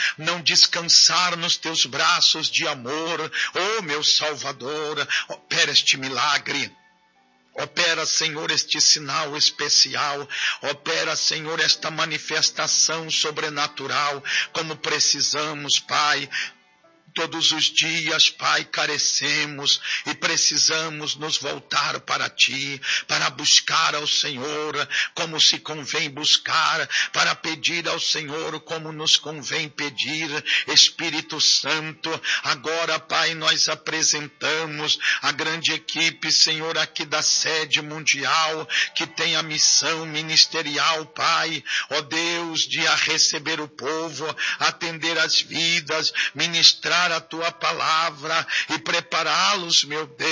não descansar nos teus braços de amor. Oh, meu Salvador, opera este milagre. Opera, Senhor, este sinal especial. Opera, Senhor, esta manifestação sobrenatural, como precisamos, Pai. Todos os dias, Pai, carecemos e precisamos nos voltar para Ti, para buscar ao Senhor como se convém buscar, para pedir ao Senhor como nos convém pedir. Espírito Santo, agora, Pai, nós apresentamos a grande equipe, Senhor, aqui da sede mundial, que tem a missão ministerial, Pai, ó Deus, de receber o povo, atender as vidas, ministrar a Tua palavra e prepará-los, meu Deus,